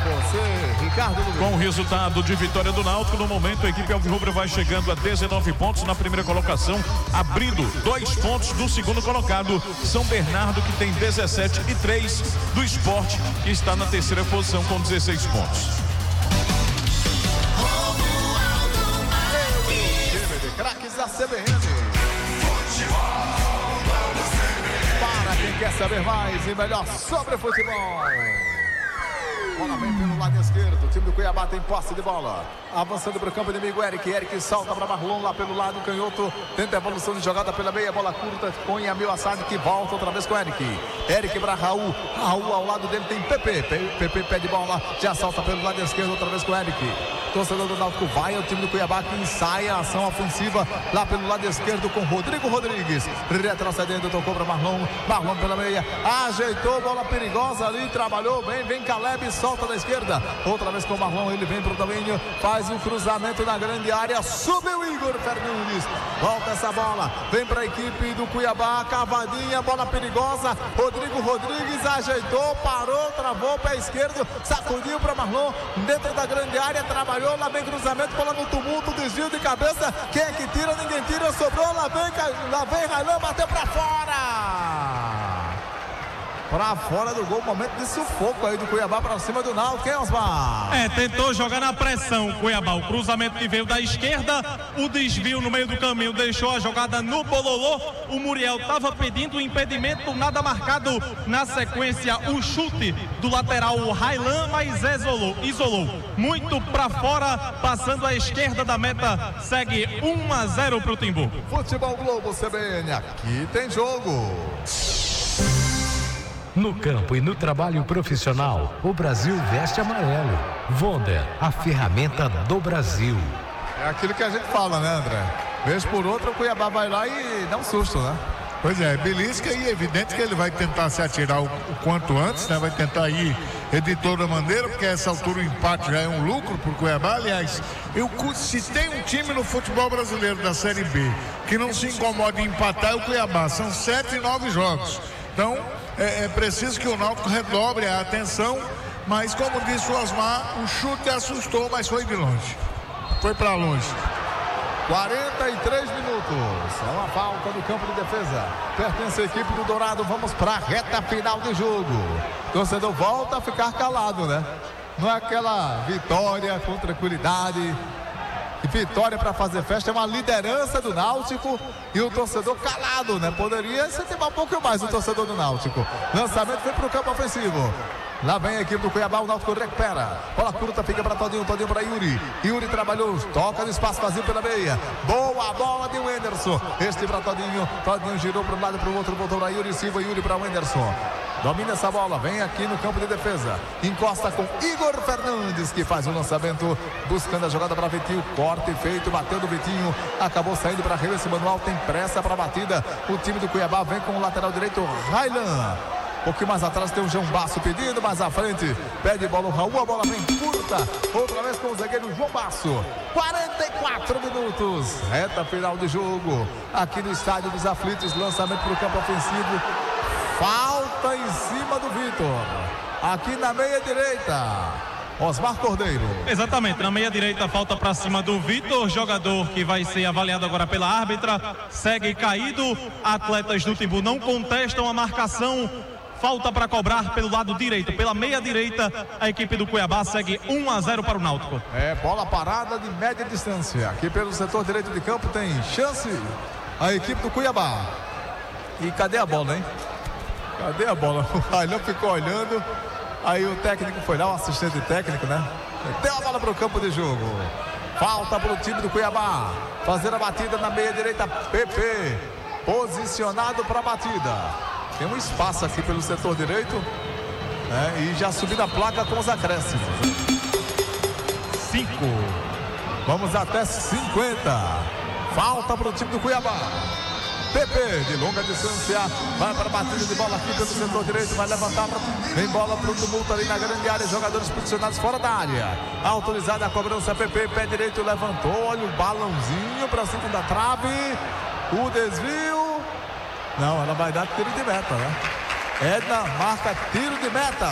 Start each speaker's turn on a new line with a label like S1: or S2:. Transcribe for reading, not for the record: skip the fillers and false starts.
S1: você, Ricardo Luiz.
S2: Com o resultado de vitória do Náutico, no momento a equipe alvirrubra vai chegando a 19 pontos na primeira colocação, abrindo 2 pontos do segundo colocado, São Bernardo, que tem 17, e 3 do Sport, que está na terceira posição com 16 pontos.
S1: Craques da CBN. Para quem quer saber mais e melhor sobre futebol. Bola vem pelo lado esquerdo. O time do Cuiabá tem posse de bola. Avançando para o campo inimigo, Eric salta para Marlon lá pelo lado canhoto. Tenta a evolução de jogada pela meia. Bola curta com Yamil Assad, que volta outra vez com Eric para Raul. Raul ao lado dele tem Pepe pede bola. Já salta pelo lado esquerdo outra vez com Eric. Torcedor do Náutico vai ao time do Cuiabá, que ensaia a ação ofensiva lá pelo lado esquerdo com Rodrigo Rodrigues. Retrocedendo, tocou para Marlon pela meia, ajeitou, bola perigosa ali, trabalhou bem, vem Caleb, solta da esquerda, outra vez com o Marlon, ele vem para o domínio, faz um cruzamento na grande área, subiu Igor Fernandes, volta essa bola, vem para a equipe do Cuiabá, cavadinha, bola perigosa, Rodrigo Rodrigues ajeitou, parou, travou, pé esquerdo, sacudiu para Marlon, dentro da grande área, trabalhou, lá vem cruzamento, bola no tumulto, desvio de cabeça, quem é que tira? Ninguém tira, sobrou, lá vem Railan, bateu pra fora do gol, momento de sufoco aí do Cuiabá pra cima do Náutico, hein, Osmar?
S3: Tentou jogar na pressão o Cuiabá, o cruzamento que veio da esquerda, o desvio no meio do caminho deixou a jogada no bololô, o Muriel estava pedindo o impedimento, nada marcado, na sequência o chute do lateral o Railan, mas isolou muito pra fora, passando à esquerda da meta, segue 1-0 pro Timbu.
S1: Futebol Globo CBN, aqui tem jogo.
S4: No campo e no trabalho profissional, o Brasil veste amarelo. Wonder, a ferramenta do Brasil.
S1: É aquilo que a gente fala, né, André? Vez por outra o Cuiabá vai lá e dá um susto, né?
S5: Pois é, belisca e é evidente que ele vai tentar se atirar o quanto antes, né? Vai tentar ir de toda maneira, porque a essa altura o empate já é um lucro pro Cuiabá. Aliás, se tem um time no futebol brasileiro da Série B que não se incomoda em empatar, é o Cuiabá. São 7 e 9 jogos. Então, é preciso que o Náutico redobre a atenção, mas como disse o Osmar, o chute assustou, mas foi de longe. Foi para longe.
S1: 43 minutos. É uma falta do campo de defesa. Pertence à equipe do Dourado. Vamos para a reta final do jogo. O torcedor volta a ficar calado, né? Não é aquela vitória com tranquilidade. Vitória para fazer festa, é uma liderança do Náutico e o torcedor calado, né? Poderia incentivar um pouco mais o torcedor do Náutico. Lançamento foi para o campo ofensivo. Lá vem a equipe do Cuiabá, o Náutico recupera. Bola curta, fica para Todinho para Yuri trabalhou, toca no espaço vazio pela meia. Boa bola de Wenderson. Este para Todinho girou para um lado e para o outro, voltou para Yuri Silva, Yuri para Wenderson. Domina essa bola, vem aqui no campo de defesa. Encosta com Igor Fernandes, que faz o lançamento, buscando a jogada para Vitinho. Corte feito, bateu do Vitinho. Acabou saindo para arremesso manual, tem pressa para a batida. O time do Cuiabá vem com o lateral direito, Railan. Um pouquinho mais atrás tem o João Basso pedindo, mais à frente pede bola o Raul, a bola vem curta, outra vez com o zagueiro João Basso. 44 minutos, reta final de jogo, aqui no Estádio dos Aflitos, lançamento para o campo ofensivo, falta em cima do Vitor, aqui na meia direita. Osmar Cordeiro.
S3: Exatamente, na meia direita falta para cima do Vitor, jogador que vai ser avaliado agora pela árbitra, segue caído, atletas do Timbu não contestam a marcação, falta para cobrar pelo lado direito, pela meia direita, a equipe do Cuiabá segue 1-0 para o Náutico.
S1: Bola parada de média distância, aqui pelo setor direito de campo tem chance a equipe do Cuiabá. E cadê a bola, hein? Cadê a bola? O Railan ficou olhando. Aí o técnico foi lá, o assistente técnico, né? Deu a bola para o campo de jogo. Falta para o time do Cuiabá. Fazer a batida na meia direita. PP posicionado para a batida. Tem um espaço aqui pelo setor direito, né? E já subindo a placa com os acréscimos. 5. Vamos até 50. Falta para o time do Cuiabá. PP de longa distância, vai para a batida de bola aqui pelo setor direito, vai levantar, vem bola para o tumulto ali na grande área, jogadores posicionados fora da área, autorizada a cobrança, PP, pé direito, levantou, olha o balãozinho para cima da trave, o desvio, não, ela vai dar tiro de meta, né? Edna marca tiro de meta.